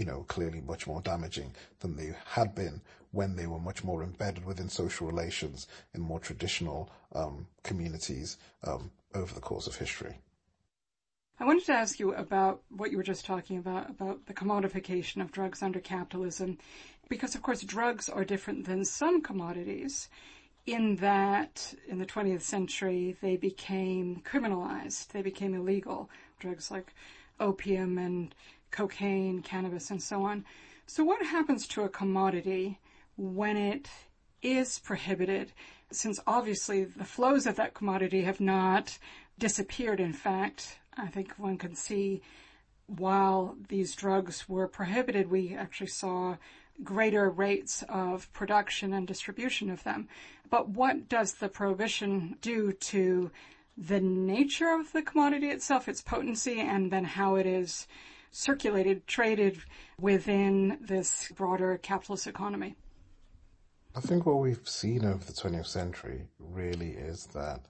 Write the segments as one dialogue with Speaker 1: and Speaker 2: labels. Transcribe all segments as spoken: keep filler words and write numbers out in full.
Speaker 1: you know, clearly much more damaging than they had been when they were much more embedded within social relations in more traditional um, communities um, over the course of history.
Speaker 2: I wanted to ask you about what you were just talking about, about the commodification of drugs under capitalism, because, of course, drugs are different than some commodities in that in the twentieth century they became criminalized, they became illegal, drugs like opium and cocaine, cannabis, and so on. So what happens to a commodity when it is prohibited? Since obviously the flows of that commodity have not disappeared. In fact, I think one can see while these drugs were prohibited, we actually saw greater rates of production and distribution of them. But what does the prohibition do to the nature of the commodity itself, its potency, and then how it is circulated, traded within this broader capitalist economy?
Speaker 1: I think what we've seen over the twentieth century really is that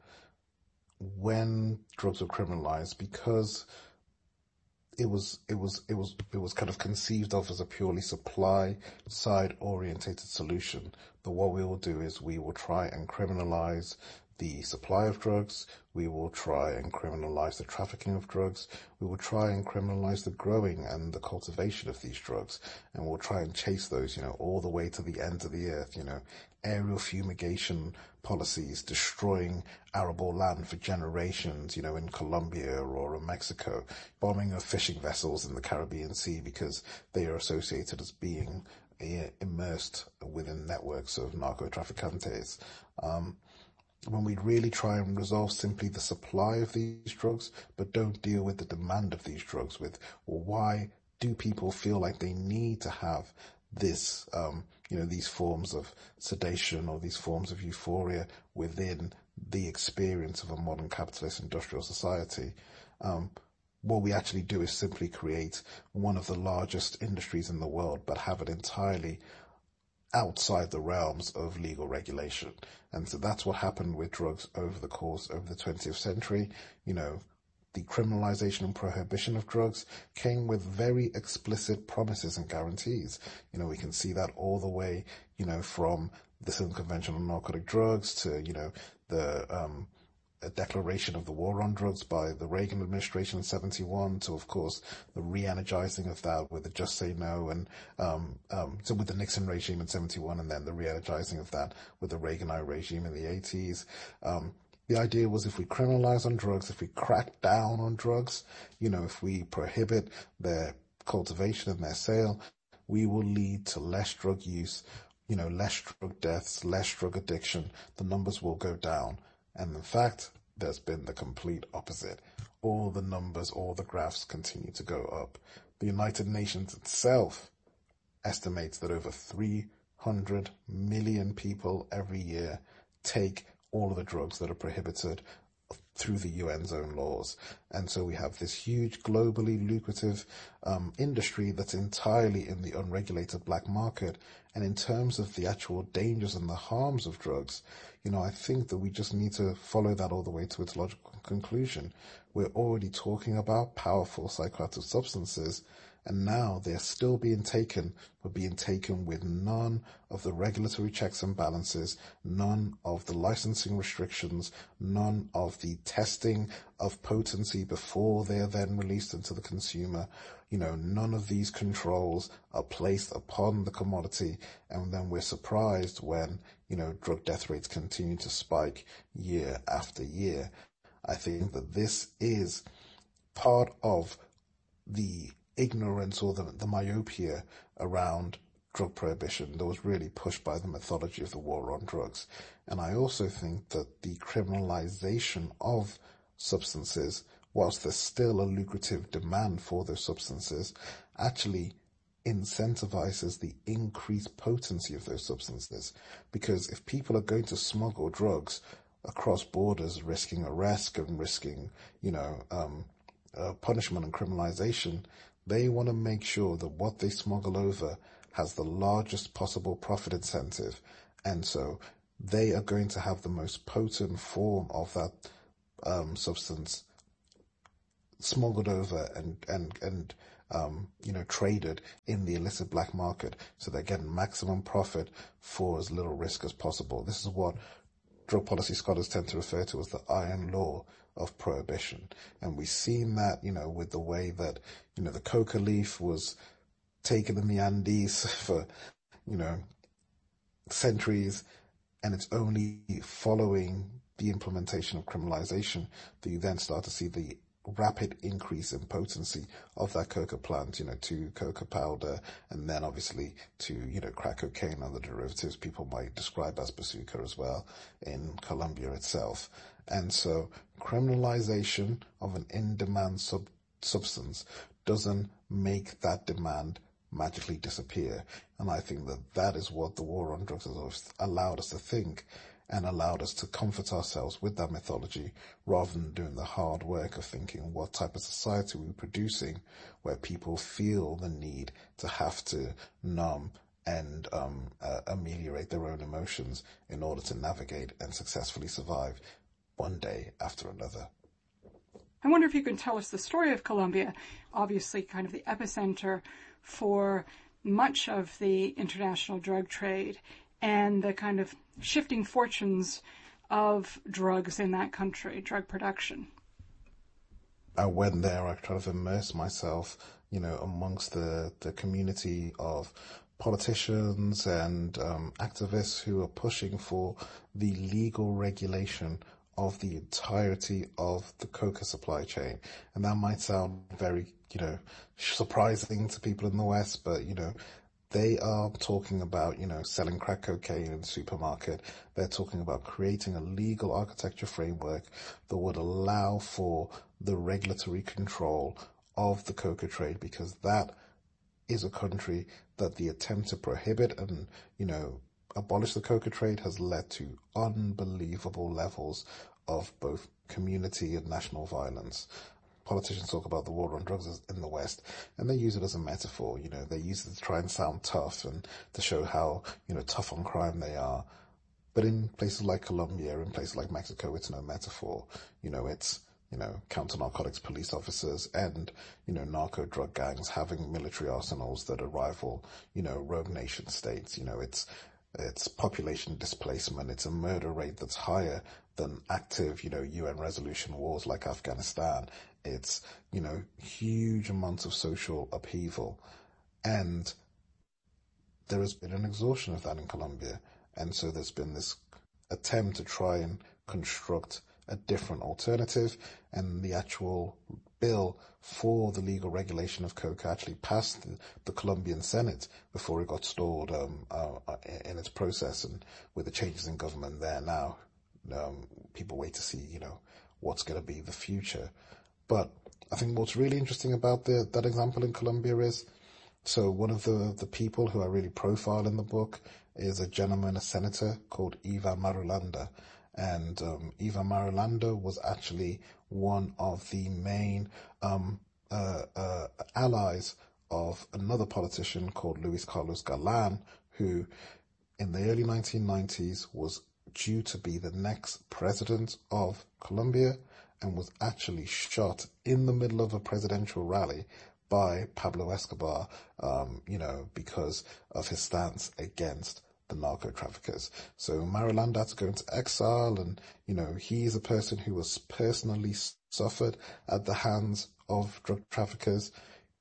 Speaker 1: when drugs were criminalized, because it was it was it was it was kind of conceived of as a purely supply side orientated solution, that what we will do is we will try and criminalize the supply of drugs, we will try and criminalize the trafficking of drugs, we will try and criminalize the growing and the cultivation of these drugs, and we'll try and chase those, you know, all the way to the ends of the earth, you know, aerial fumigation policies, destroying arable land for generations, you know, in Colombia or in Mexico, bombing of fishing vessels in the Caribbean Sea because they are associated as being uh, immersed within networks of narco-trafficantes. Um, when we really try and resolve simply the supply of these drugs, but don't deal with the demand of these drugs, with, well, why do people feel like they need to have this, um, you know, these forms of sedation or these forms of euphoria within the experience of a modern capitalist industrial society? Um, what we actually do is simply create one of the largest industries in the world, but have it entirely outside the realms of legal regulation. And so that's what happened with drugs over the course of the twentieth century. You know, the criminalization and prohibition of drugs came with very explicit promises and guarantees. You know, we can see that all the way, you know, from the Film Convention on Narcotic Drugs to, you know, the um, a declaration of the war on drugs by the Reagan administration in seventy-one to, of course, the re-energizing of that with the Just Say No and um, um, so with the Nixon regime in seventy-one, and then the re-energizing of that with the Reaganite regime in the eighties. Um, the idea was if we criminalize on drugs, if we crack down on drugs, you know, if we prohibit their cultivation and their sale, we will lead to less drug use, you know, less drug deaths, less drug addiction. The numbers will go down. And in fact, there's been the complete opposite. All the numbers, all the graphs continue to go up. The United Nations itself estimates that over three hundred million people every year take all of the drugs that are prohibited through the U N's own laws. And so we have this huge globally lucrative um, industry that's entirely in the unregulated black market. And in terms of the actual dangers and the harms of drugs, you know, I think that we just need to follow that all the way to its logical conclusion. We're already talking about powerful psychoactive substances, and now they're still being taken, but being taken with none of the regulatory checks and balances, none of the licensing restrictions, none of the testing of potency before they are then released into the consumer. You know, none of these controls are placed upon the commodity, and then we're surprised when, you know, drug death rates continue to spike year after year. I think that this is part of the ignorance or the, the myopia around drug prohibition that was really pushed by the mythology of the war on drugs. And I also think that the criminalization of substances, whilst there's still a lucrative demand for those substances, actually incentivizes the increased potency of those substances. Because if people are going to smuggle drugs across borders, risking arrest and risking, you know, um, uh, punishment and criminalization, they want to make sure that what they smuggle over has the largest possible profit incentive. And so they are going to have the most potent form of that um, substance smuggled over and, and, and um, you know, traded in the illicit black market. So they're getting maximum profit for as little risk as possible. This is what drug policy scholars tend to refer to as the iron law of prohibition. And we've seen that, you know, with the way that, you know, the coca leaf was taken in the Andes for, you know, centuries, and it's only following the implementation of criminalization that you then start to see the rapid increase in potency of that coca plant, you know, to coca powder, and then obviously to, you know, crack cocaine and the derivatives people might describe as bazooka as well in Colombia itself. And so criminalization of an in-demand sub- substance doesn't make that demand magically disappear. And I think that that is what the war on drugs has allowed us to think, and allowed us to comfort ourselves with that mythology, rather than doing the hard work of thinking what type of society we're producing, where people feel the need to have to numb and um, uh, ameliorate their own emotions in order to navigate and successfully survive one day after another.
Speaker 2: I wonder if you can tell us the story of Colombia, obviously kind of the epicenter for much of the international drug trade, and the kind of shifting fortunes of drugs in that country, drug production.
Speaker 1: I went there, I tried to immerse myself, you know, amongst the, the community of politicians and um, activists who are pushing for the legal regulation of the entirety of the coca supply chain. And that might sound very, you know, surprising to people in the West, but, you know, they are talking about, you know, selling crack cocaine in the supermarket. They're talking about creating a legal architecture framework that would allow for the regulatory control of the coca trade, because that is a country that the attempt to prohibit and, you know, abolish the coca trade has led to unbelievable levels of both community and national violence. Politicians talk about the war on drugs in the West, and they use it as a metaphor. You know, they use it to try and sound tough and to show how, you know, tough on crime they are. But in places like Colombia, in places like Mexico, it's no metaphor. You know, it's, you know, counter-narcotics police officers and, you know, narco-drug gangs having military arsenals that rival, you know, rogue nation states. You know, it's, it's population displacement. It's a murder rate that's higher than active, you know, U N resolution wars like Afghanistan. It's, you know, huge amounts of social upheaval. And there has been an exhaustion of that in Colombia. And so there's been this attempt to try and construct a different alternative. And the actual bill for the legal regulation of coca actually passed the, the Colombian Senate before it got stalled um, uh, in its process. And with the changes in government there now, um, people wait to see, you know, what's going to be the future. But I think what's really interesting about the, that example in Colombia is, so one of the, the people who I really profile in the book is a gentleman, a senator called Ivan Marulanda. And um, Ivan Marulanda was actually one of the main um, uh, uh, allies of another politician called Luis Carlos Galan, who in the early nineteen nineties was due to be the next president of Colombia, and was actually shot in the middle of a presidential rally by Pablo Escobar, um, you know, because of his stance against the narco traffickers. So Marulanda had to go into exile, and, you know, he's a person who was personally suffered at the hands of drug traffickers,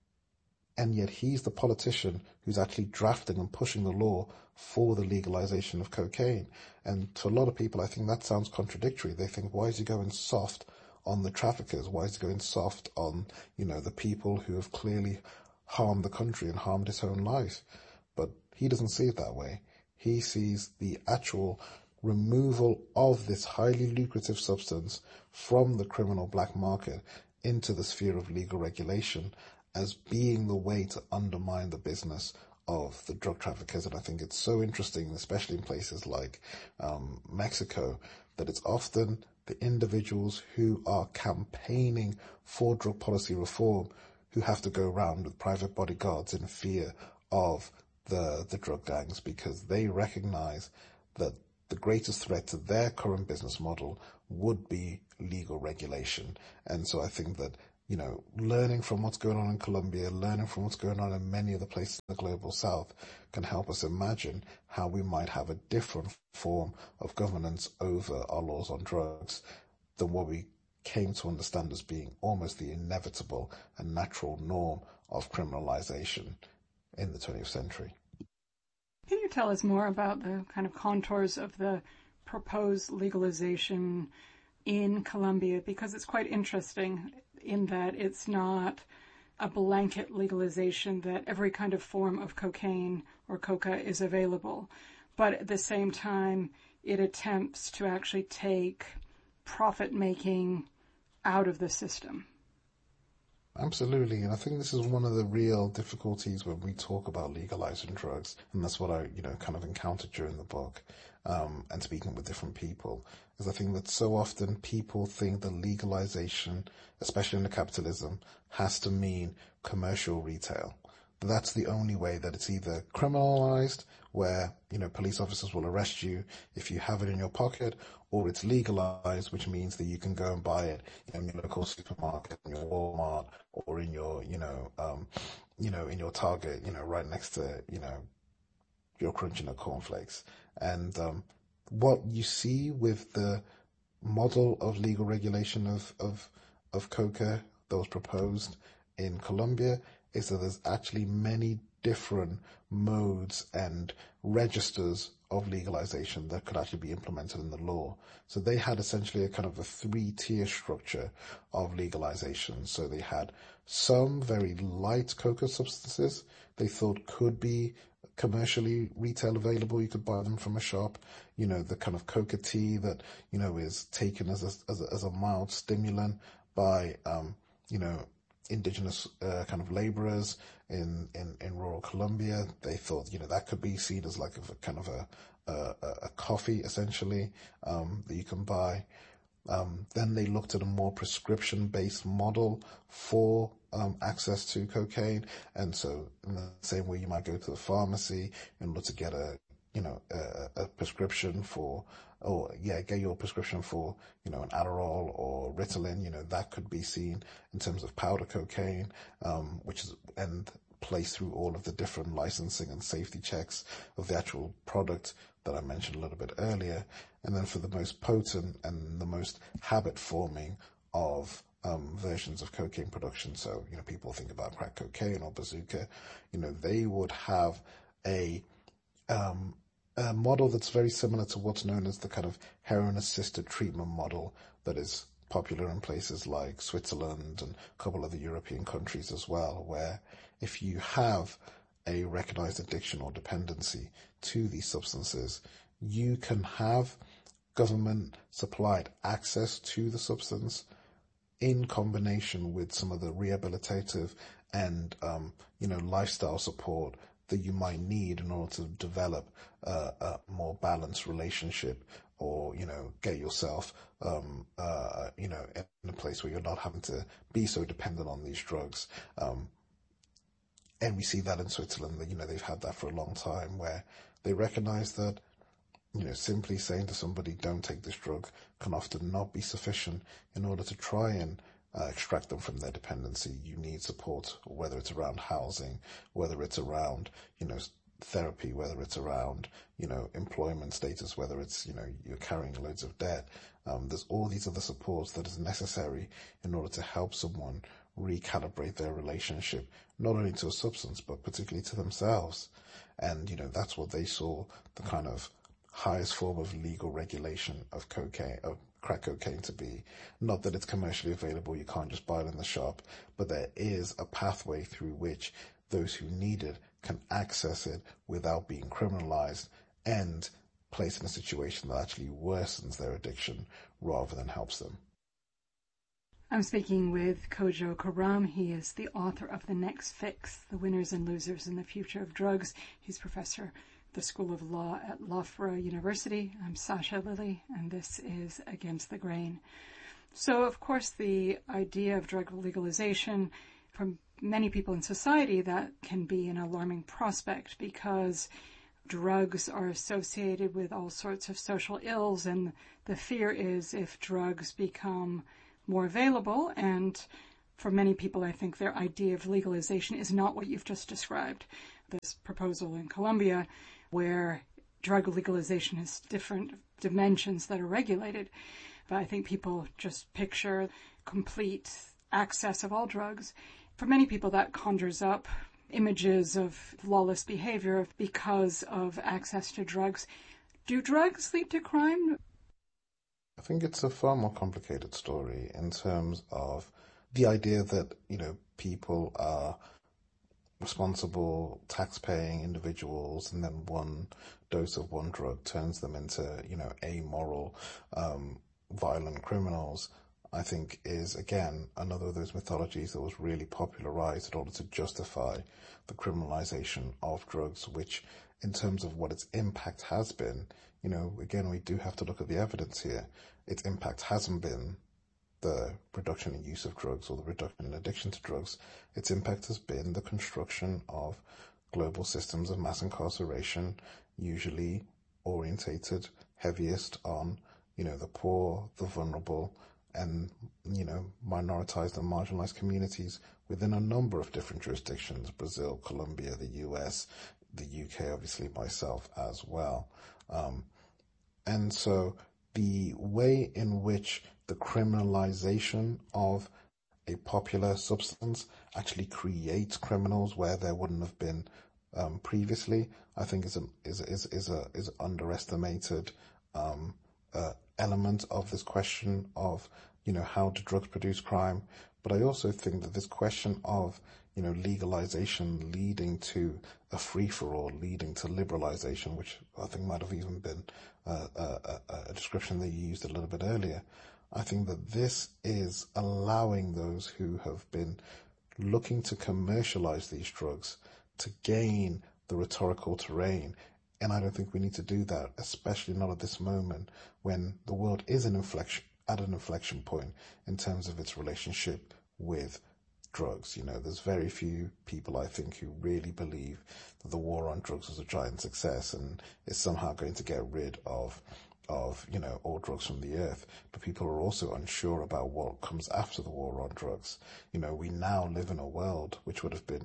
Speaker 1: and yet he's the politician who's actually drafting and pushing the law for the legalization of cocaine. And to a lot of people, I think that sounds contradictory. They think, why is he going soft on the traffickers? Why is he going soft on, you know, the people who have clearly harmed the country and harmed his own life? But he doesn't see it that way. He sees the actual removal of this highly lucrative substance from the criminal black market into the sphere of legal regulation as being the way to undermine the business of the drug traffickers. And I think it's so interesting, especially in places like um, Mexico, that it's often the individuals who are campaigning for drug policy reform who have to go around with private bodyguards in fear of the, the drug gangs, because they recognize that the greatest threat to their current business model would be legal regulation. And so I think that you know, learning from what's going on in Colombia, learning from what's going on in many of the places in the global south can help us imagine how we might have a different form of governance over our laws on drugs than what we came to understand as being almost the inevitable and natural norm of criminalization in the twentieth century.
Speaker 2: Can you tell us more about the kind of contours of the proposed legalization in Colombia? Because it's quite interesting in that it's not a blanket legalization that every kind of form of cocaine or coca is available, but at the same time it attempts to actually take profit-making out of the system.
Speaker 1: Absolutely, and I think this is one of the real difficulties when we talk about legalizing drugs, and that's what I, you know, kind of encountered during the book, um, and speaking with different people, is I think that so often people think that legalization, especially in the capitalism, has to mean commercial retail. That's the only way that it's either criminalized, where, you know, police officers will arrest you if you have it in your pocket, or it's legalized, which means that you can go and buy it in your local supermarket, in your Walmart, or in your, you know, um, you know, in your Target, you know, right next to, you know, your crunching of cornflakes. And um, what you see with the model of legal regulation of, of, of coca that was proposed in Colombia is that there's actually many different modes and registers of legalization that could actually be implemented in the law. So they had essentially a kind of a three-tier structure of legalization. So they had some very light coca substances they thought could be commercially retail available. You could buy them from a shop. You know, the kind of coca tea that, you know, is taken as a, as a, as a mild stimulant by, um, you know, indigenous uh, kind of laborers in, in, in rural Colombia. They thought, you know, that could be seen as like a, a kind of a, a, a coffee, essentially, um, that you can buy. Um, then they looked at a more prescription-based model for um, access to cocaine. And so in the same way you might go to the pharmacy in order to get a, you know, a, a prescription for, or yeah, get your prescription for, you know, an Adderall or Ritalin, you know, that could be seen in terms of powder cocaine, um, which is, and placed through all of the different licensing and safety checks of the actual product that I mentioned a little bit earlier. And then for the most potent and the most habit-forming of um, versions of cocaine production, so, you know, people think about crack cocaine or bazooka, you know, they would have a um, a model that's very similar to what's known as the kind of heroin-assisted treatment model that is popular in places like Switzerland and a couple of the European countries as well, where if you have a recognized addiction or dependency to these substances, you can have government-supplied access to the substance in combination with some of the rehabilitative and, um, you know, lifestyle support that you might need in order to develop uh, a more balanced relationship, or, you know, get yourself, um, uh, you know, in a place where you're not having to be so dependent on these drugs. Um, and we see that in Switzerland, that, you know, they've had that for a long time, where they recognize that, you know, simply saying to somebody, don't take this drug, can often not be sufficient in order to try and uh, extract them from their dependency. You need support, whether it's around housing, whether it's around, you know, therapy, whether it's around, you know, employment status, whether it's, you know, you're carrying loads of debt. Um, there's all these other supports that is necessary in order to help someone recalibrate their relationship, not only to a substance, but particularly to themselves. And, you know, that's what they saw the kind of highest form of legal regulation of cocaine, of crack cocaine to be. Not that it's commercially available, you can't just buy it in the shop, but there is a pathway through which those who need it can access it without being criminalized and placed in a situation that actually worsens their addiction rather than helps them.
Speaker 2: I'm speaking with Kojo Koram. He is the author of The Next Fix, The Winners and Losers in the Future of Drugs. He's professor at the School of Law at Loughborough University. I'm Sasha Lilly, and this is Against the Grain. So, of course, the idea of drug legalization, for many people in society, that can be an alarming prospect because drugs are associated with all sorts of social ills, and the fear is if drugs become more available and for many people, I think their idea of legalization is not what you've just described. This proposal in Colombia, where drug legalization has different dimensions that are regulated. But I think people just picture complete access of all drugs. For many people, that conjures up images of lawless behavior because of access to drugs. Do drugs lead to crime?
Speaker 1: I think it's a far more complicated story in terms of the idea that, you know, people are responsible, tax-paying individuals, and then one dose of one drug turns them into, you know, amoral, um, violent criminals, I think is, again, another of those mythologies that was really popularized in order to justify the criminalization of drugs, which, in terms of what its impact has been, you know, again, we do have to look at the evidence here. Its impact hasn't been the reduction in use of drugs or the reduction in addiction to drugs. Its impact has been the construction of global systems of mass incarceration, usually orientated heaviest on, you know, the poor, the vulnerable, and, you know, minoritized and marginalized communities within a number of different jurisdictions: Brazil, Colombia, the U S, the U K, obviously myself as well. Um, and so the way in which the criminalization of a popular substance actually creates criminals where there wouldn't have been um, previously, I think is a is is is a is an underestimated um, uh, element of this question of, you know, how do drugs produce crime. But I also think that this question of, you know, legalization leading to a free-for-all, leading to liberalization, which I think might have even been uh, a, a description that you used a little bit earlier. I think that this is allowing those who have been looking to commercialize these drugs to gain the rhetorical terrain. And I don't think we need to do that, especially not at this moment when the world is an inflection, at an inflection point in terms of its relationship with drugs. You know, there's very few people, I think, who really believe that the war on drugs was a giant success and is somehow going to get rid of of, you know, all drugs from the earth. But people are also unsure about what comes after the war on drugs. You know, we now live in a world which would have been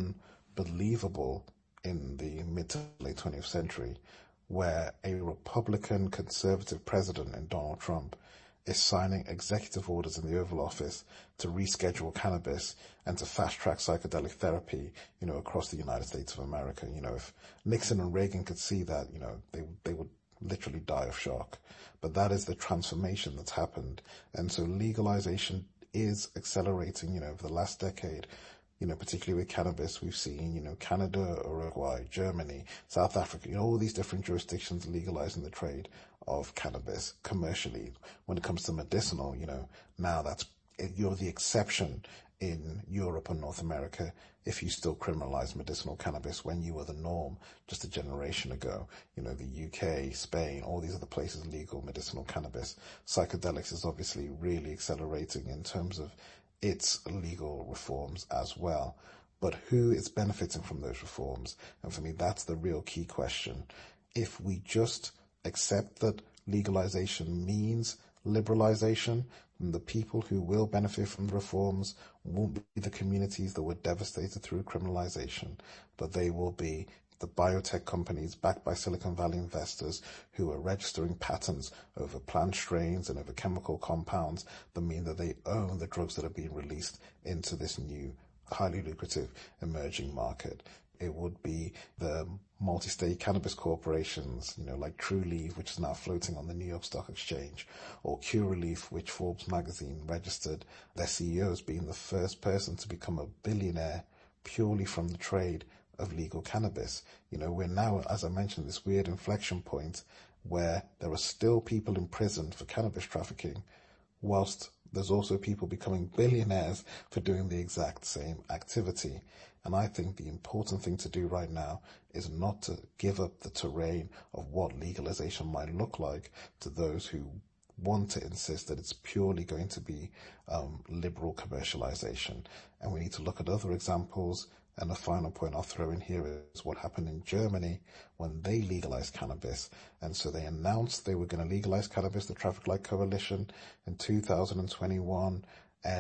Speaker 1: unbelievable in the mid to late twentieth century, where a Republican conservative president in Donald Trump is signing executive orders in the Oval Office to reschedule cannabis and to fast-track psychedelic therapy, you know, across the United States of America. You know, if Nixon and Reagan could see that, you know, they they would literally die of shock. But that is the transformation that's happened. And so legalization is accelerating, you know, over the last decade. You know, particularly with cannabis, we've seen, you know, Canada, Uruguay, Germany, South Africa, you know, all these different jurisdictions legalizing the trade of cannabis commercially. When it comes to medicinal, you know, now that's, you're the exception in Europe and North America if you still criminalize medicinal cannabis when you were the norm just a generation ago. You know, the U K, Spain, all these other places legal medicinal cannabis. Psychedelics is obviously really accelerating in terms of its legal reforms as well. But who is benefiting from those reforms? And for me, that's the real key question. If we just accept that legalization means liberalization, then the people who will benefit from the reforms won't be the communities that were devastated through criminalization, but they will be the biotech companies backed by Silicon Valley investors who are registering patents over plant strains and over chemical compounds that mean that they own the drugs that are being released into this new, highly lucrative emerging market. It would be the multi-state cannabis corporations, you know, like Trulieve, which is now floating on the New York Stock Exchange, or Curaleaf, which Forbes magazine registered their C E O as being the first person to become a billionaire purely from the trade of legal cannabis. You know, we're now, as I mentioned, this weird inflection point where there are still people in prison for cannabis trafficking, whilst there's also people becoming billionaires for doing the exact same activity. And I think the important thing to do right now is not to give up the terrain of what legalization might look like to those who want to insist that it's purely going to be um, liberal commercialization. And we need to look at other examples. And the final point I'll throw in here is what happened in Germany when they legalized cannabis. And so they announced they were going to legalize cannabis, the Traffic Light Coalition, in two thousand twenty-one. And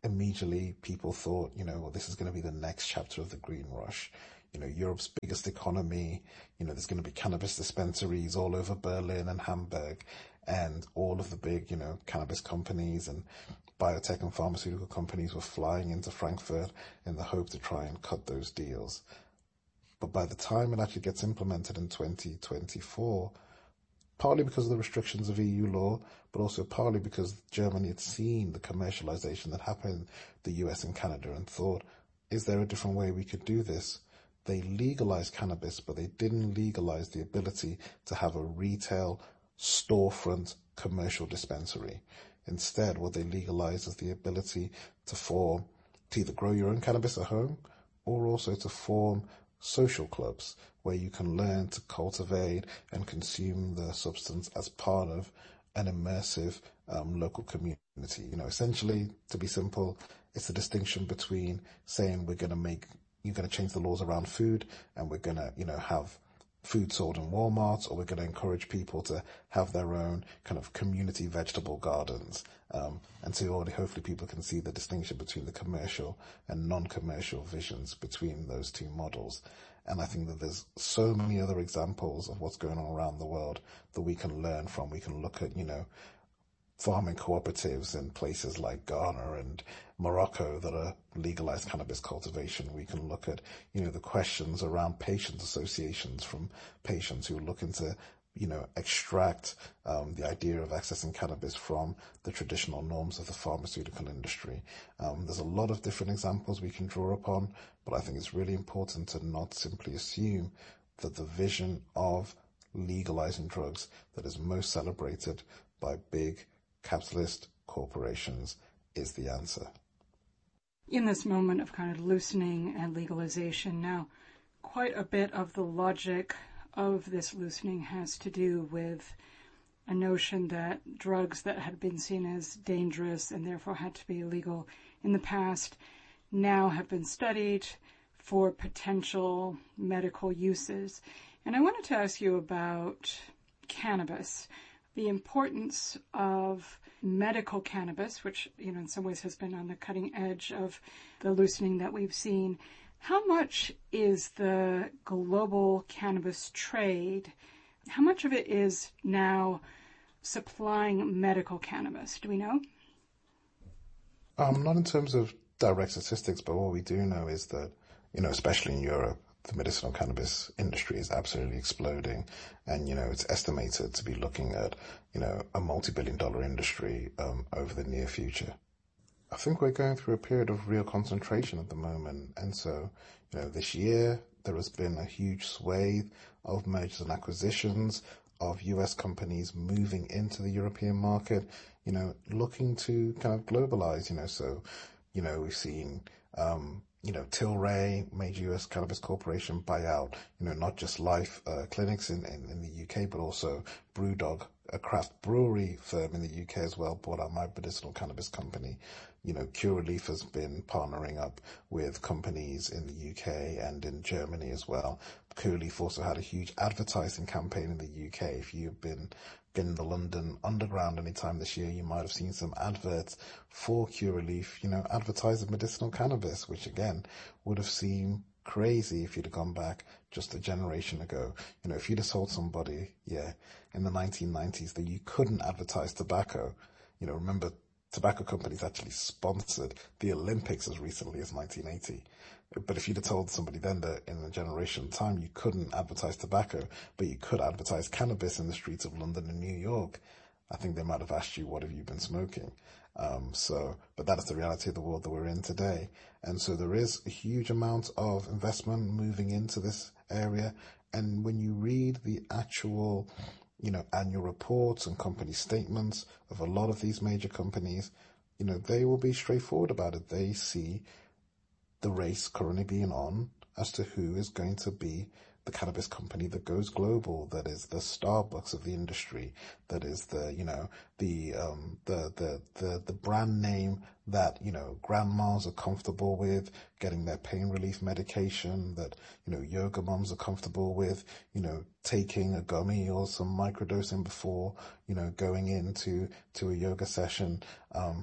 Speaker 1: immediately people thought, you know, well, this is going to be the next chapter of the green rush. You know, Europe's biggest economy, you know, there's going to be cannabis dispensaries all over Berlin and Hamburg, and all of the big, you know, cannabis companies and biotech and pharmaceutical companies were flying into Frankfurt in the hope to try and cut those deals. But by the time it actually gets implemented in twenty twenty-four, partly because of the restrictions of E U law, but also partly because Germany had seen the commercialization that happened in the U S and Canada and thought, is there a different way we could do this? They legalized cannabis, but they didn't legalize the ability to have a retail storefront commercial dispensary. Instead, what they legalized is the ability to form, to either grow your own cannabis at home or also to form social clubs where you can learn to cultivate and consume the substance as part of an immersive um, local community. You know, essentially, to be simple, it's the distinction between saying we're going to make, you're going to change the laws around food and we're going to, you know, have food sold in Walmart, or we're going to encourage people to have their own kind of community vegetable gardens. Um, and so already hopefully people can see the distinction between the commercial and non-commercial visions between those two models. And I think that there's so many other examples of what's going on around the world that we can learn from. We can look at, you know, farming cooperatives in places like Ghana and Morocco that are legalized cannabis cultivation. We can look at, you know, the questions around patients associations from patients who are looking to, you know, extract um, the idea of accessing cannabis from the traditional norms of the pharmaceutical industry. Um, there's a lot of different examples we can draw upon, but I think it's really important to not simply assume that the vision of legalizing drugs that is most celebrated by big capitalist corporations is the answer.
Speaker 2: In this moment of kind of loosening and legalization now, quite a bit of the logic of this loosening has to do with a notion that drugs that had been seen as dangerous and therefore had to be illegal in the past now have been studied for potential medical uses. And I wanted to ask you about cannabis, the importance of medical cannabis, which, you know, in some ways has been on the cutting edge of the loosening that we've seen. How much is the global cannabis trade, how much of it is now supplying medical cannabis? Do we know?
Speaker 1: Um, not in terms of direct statistics, but what we do know is that, you know, especially in Europe, the medicinal cannabis industry is absolutely exploding, and, you know, it's estimated to be looking at, you know, a multi-billion dollar industry um, over the near future. I think we're going through a period of real concentration at the moment, and so, you know, this year there has been a huge swathe of mergers and acquisitions of U S companies moving into the European market, you know, looking to kind of globalize, you know, so, you know, we've seen, um, you know, Tilray, major U S cannabis corporation, buy out, you know, not just Life uh, clinics in, in, in the U K, but also Brewdog, a craft brewery firm in the U K as well, bought out my medicinal cannabis company. You know, Curaleaf has been partnering up with companies in the U K and in Germany as well. Curaleaf also had a huge advertising campaign in the U K. If you've been been in the London Underground anytime this year, you might have seen some adverts for Curaleaf, you know, advertising medicinal cannabis, which again would have seemed crazy if you'd have gone back just a generation ago. You know, if you'd have told somebody, yeah, in the nineteen nineties that you couldn't advertise tobacco, you know, remember tobacco companies actually sponsored the Olympics as recently as nineteen eighty. But if you'd have told somebody then that in a generation time you couldn't advertise tobacco, but you could advertise cannabis in the streets of London and New York, I think they might have asked you, what have you been smoking? Um, so, but that is the reality of the world that we're in today. And so there is a huge amount of investment moving into this area. And when you read the actual, you know, annual reports and company statements of a lot of these major companies, you know, they will be straightforward about it. They see the race currently being on as to who is going to be the cannabis company that goes global, that is the Starbucks of the industry, that is the, you know, the, um, the, the, the, the brand name that, you know, grandmas are comfortable with getting their pain relief medication, that, you know, yoga moms are comfortable with, you know, taking a gummy or some microdosing before, you know, going into, to a yoga session. Um,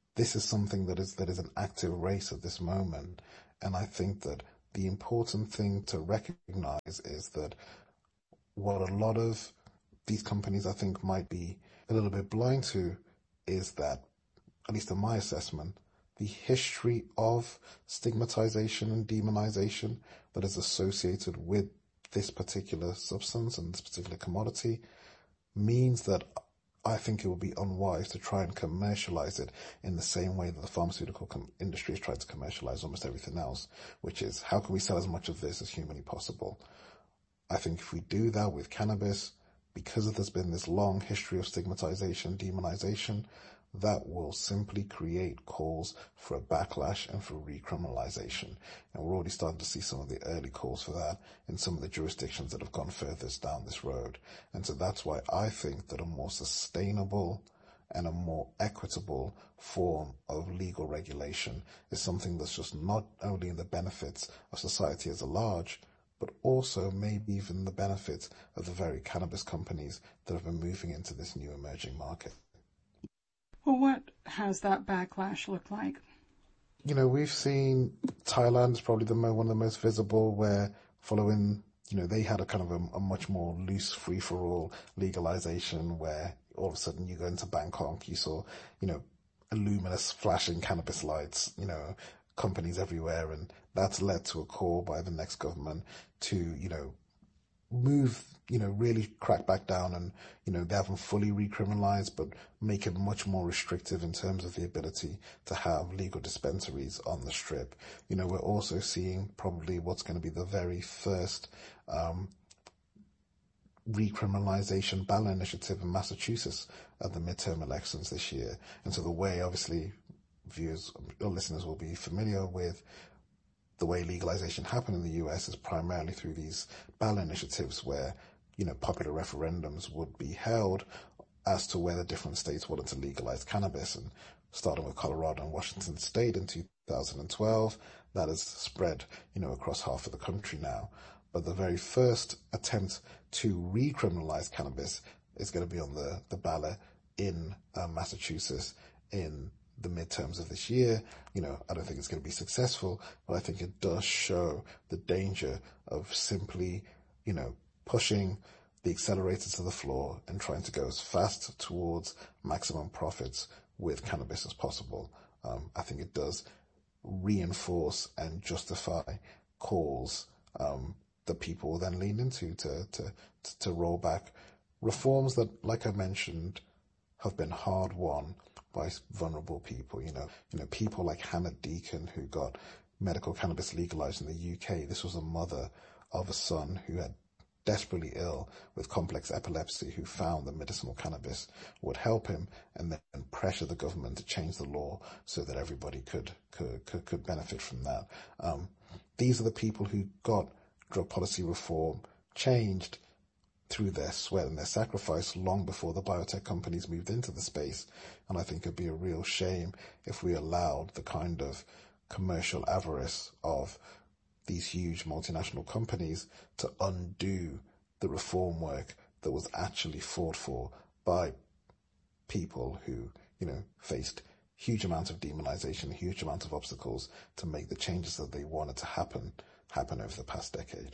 Speaker 1: this is something that is that is an active race at this moment. And I think that the important thing to recognize is that what a lot of these companies, I think, might be a little bit blind to is that, at least in my assessment, the history of stigmatization and demonization that is associated with this particular substance and this particular commodity means that I think it would be unwise to try and commercialize it in the same way that the pharmaceutical com- industry has tried to commercialize almost everything else, which is how can we sell as much of this as humanly possible? I think if we do that with cannabis, because there's been this long history of stigmatization, demonization, that will simply create calls for a backlash and for recriminalization. And we're already starting to see some of the early calls for that in some of the jurisdictions that have gone furthest down this road. And so that's why I think that a more sustainable and a more equitable form of legal regulation is something that's just not only in the benefits of society as a large, but also maybe even the benefits of the very cannabis companies that have been moving into this new emerging market.
Speaker 2: Well, what has that backlash looked like?
Speaker 1: You know, we've seen Thailand is probably the mo- one of the most visible, where following, you know, they had a kind of a, a much more loose free-for-all legalization where all of a sudden you go into Bangkok, you saw, you know, luminous flashing cannabis lights, you know, companies everywhere, and that's led to a call by the next government to, you know, move, you know, really crack back down and, you know, they haven't fully recriminalized, but make it much more restrictive in terms of the ability to have legal dispensaries on the strip. You know, we're also seeing probably what's going to be the very first um, recriminalization ballot initiative in Massachusetts at the midterm elections this year. And so the way, obviously, viewers or listeners will be familiar with the way legalization happened in the U S is primarily through these ballot initiatives where, you know, popular referendums would be held as to whether different states wanted to legalize cannabis. And starting with Colorado and Washington State in two thousand twelve, that has spread, you know, across half of the country now. But the very first attempt to recriminalize cannabis is going to be on the, the ballot in uh, Massachusetts in the midterms of this year. You know, I don't think it's going to be successful, but I think it does show the danger of simply, you know, pushing the accelerator to the floor and trying to go as fast towards maximum profits with cannabis as possible. Um, I think it does reinforce and justify calls um, that people will then lean into to, to, to roll back reforms that, like I mentioned, have been hard won by vulnerable people, you know, you know, people like Hannah Deacon, who got medical cannabis legalized in the U K. This was a mother of a son who had desperately ill with complex epilepsy, who found that medicinal cannabis would help him, and then pressure the government to change the law so that everybody could could could, could benefit from that. Um, these are the people who got drug policy reform changed through their sweat and their sacrifice long before the biotech companies moved into the space. And I think it'd be a real shame if we allowed the kind of commercial avarice of these huge multinational companies to undo the reform work that was actually fought for by people who, you know, faced huge amounts of demonization, huge amounts of obstacles to make the changes that they wanted to happen, happen over the past decade.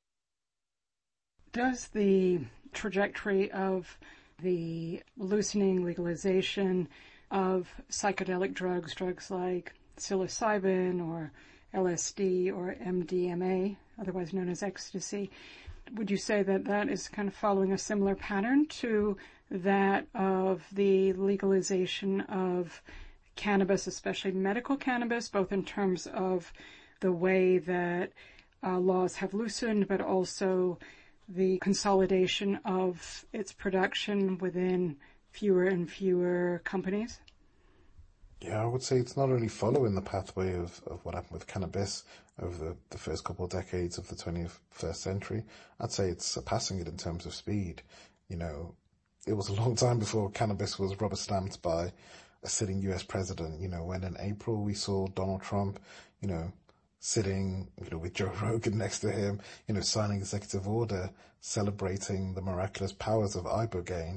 Speaker 2: Does the trajectory of the loosening legalization of psychedelic drugs, drugs like psilocybin or L S D or M D M A, otherwise known as ecstasy, would you say that that is kind of following a similar pattern to that of the legalization of cannabis, especially medical cannabis, both in terms of the way that uh, laws have loosened, but also the consolidation of its production within fewer and fewer companies?
Speaker 1: Yeah, I would say it's not only following the pathway of, of what happened with cannabis over the, the first couple of decades of the twenty-first century. I'd say it's surpassing it in terms of speed. You know, it was a long time before cannabis was rubber stamped by a sitting U S president. You know, when in April we saw Donald Trump, you know, sitting, you know, with Joe Rogan next to him, you know, signing executive order celebrating the miraculous powers of ibogaine.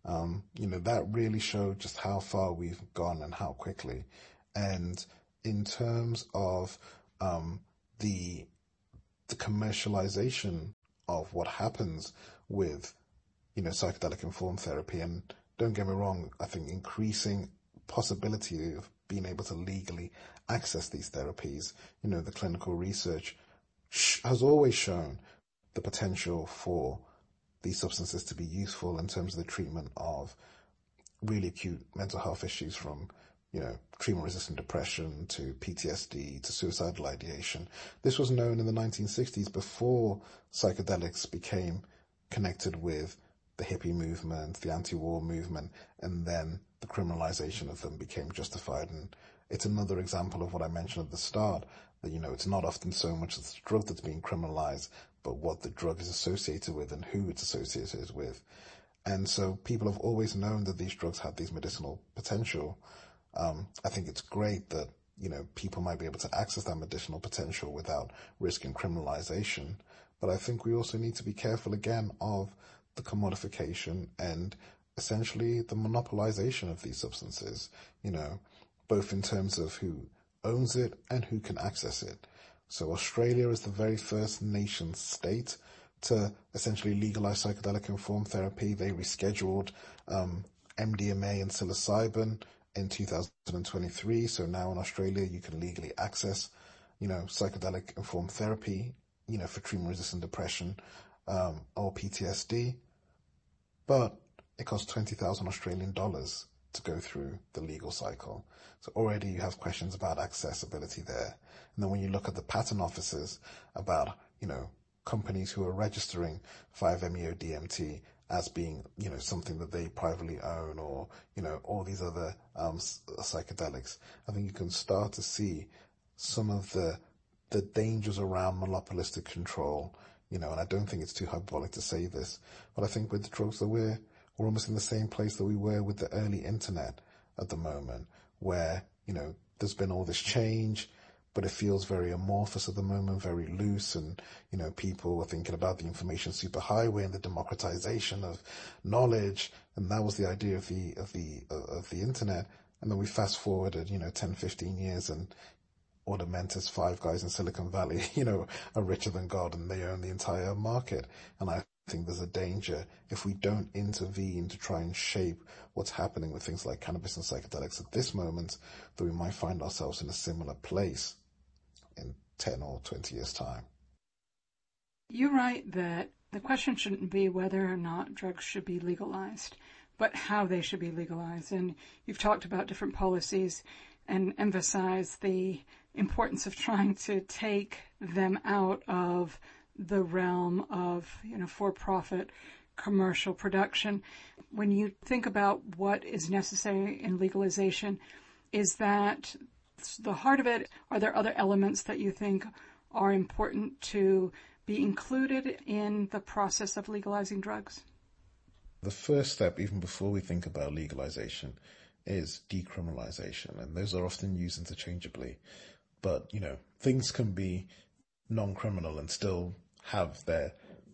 Speaker 1: Um, you know, that really showed just how far we've gone and how quickly. And in terms of um, the the commercialization of what happens with, you know, psychedelic informed therapy, and don't get me wrong, I think increasing possibility of being able to legally access these therapies, you know, the clinical research sh- has always shown the potential for these substances to be useful in terms of the treatment of really acute mental health issues, from, you know, treatment-resistant depression to P T S D to suicidal ideation. This was known in the nineteen sixties, before psychedelics became connected with the hippie movement, the anti-war movement, and then the criminalization of them became justified. And it's another example of what I mentioned at the start, that, you know, it's not often so much the drug that's being criminalized, but what the drug is associated with and who it's associated with. And so people have always known that these drugs have these medicinal potential. Um, I think it's great that, you know, people might be able to access that medicinal potential without risking criminalization. But I think we also need to be careful again of the commodification and essentially the monopolization of these substances, you know, both in terms of who owns it and who can access it. So Australia is the very first nation state to essentially legalize psychedelic informed therapy. They rescheduled um, M D M A and psilocybin in two thousand twenty-three. So now in Australia, you can legally access, you know, psychedelic informed therapy, you know, for treatment-resistant depression um, or P T S D. But it costs twenty thousand Australian dollars to go through the legal cycle. So already you have questions about accessibility there. And then when you look at the patent offices about, you know, companies who are registering five meo D M T as being, you know, something that they privately own, or, you know, all these other um, psychedelics, I think you can start to see some of the the dangers around monopolistic control, you know, and I don't think it's too hyperbolic to say this, but I think with the drugs that we're, we're almost in the same place that we were with the early internet at the moment, where, you know, there's been all this change, but it feels very amorphous at the moment, very loose, and, you know, people are thinking about the information superhighway and the democratization of knowledge, and that was the idea of the, of the, of the internet. And then we fast forwarded, you know, ten, fifteen years, and or the Mentis five guys in Silicon Valley, you know, are richer than God, and they own the entire market. And I think there's a danger if we don't intervene to try and shape what's happening with things like cannabis and psychedelics at this moment, that we might find ourselves in a similar place in ten or twenty years' time.
Speaker 2: You're right that the question shouldn't be whether or not drugs should be legalized, but how they should be legalized. And you've talked about different policies and emphasized the importance of trying to take them out of the realm of, you know, for-profit commercial production. When you think about what is necessary in legalization, is that the heart of it? Are there other elements that you think are important to be included in the process of legalizing drugs?
Speaker 1: The first step, even before we think about legalization, is decriminalization, and those are often used interchangeably. But, you know, things can be non-criminal and still have their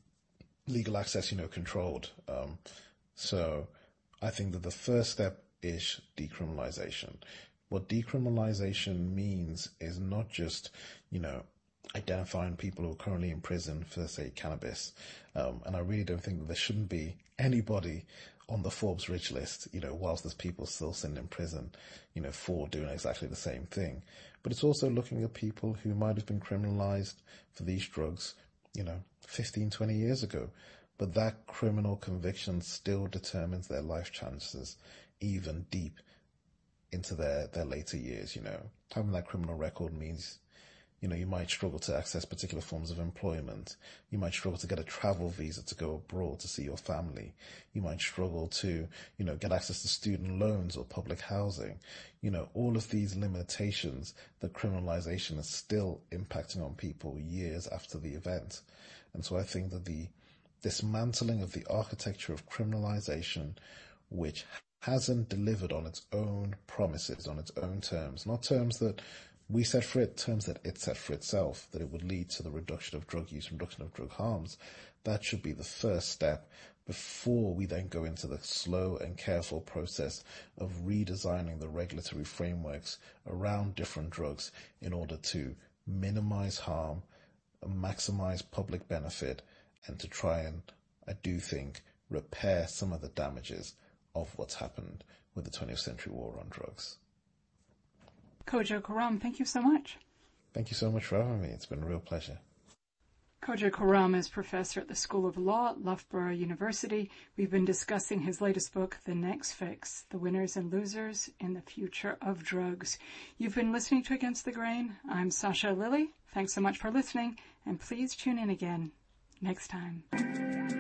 Speaker 1: legal access, you know, controlled. Um, so I think that the first step is decriminalization. What decriminalization means is not just, you know, identifying people who are currently in prison for, say, cannabis. Um, and I really don't think that there shouldn't be anybody on the Forbes rich list, you know, whilst there's people still sitting in prison, you know, for doing exactly the same thing. But it's also looking at people who might have been criminalized for these drugs, you know, fifteen, twenty years ago. But that criminal conviction still determines their life chances, even deep into their, their later years, you know. Having that criminal record means, you know, you might struggle to access particular forms of employment. You might struggle to get a travel visa to go abroad to see your family. You might struggle to, you know, get access to student loans or public housing. You know, all of these limitations that criminalization is still impacting on people years after the event. And so I think that the dismantling of the architecture of criminalization, which hasn't delivered on its own promises, on its own terms, not terms that we set for it terms that it set for itself, that it would lead to the reduction of drug use, reduction of drug harms. That should be the first step before we then go into the slow and careful process of redesigning the regulatory frameworks around different drugs in order to minimize harm, maximize public benefit, and to try and, I do think, repair some of the damages of what's happened with the twentieth century war on drugs.
Speaker 2: Kojo Koram, thank you so much.
Speaker 1: Thank you so much for having me. It's been a real pleasure.
Speaker 2: Kojo Koram is professor at the School of Law at Loughborough University. We've been discussing his latest book, The Next Fix, The Winners and Losers in the Future of Drugs. You've been listening to Against the Grain. I'm Sasha Lilly. Thanks so much for listening, and please tune in again next time.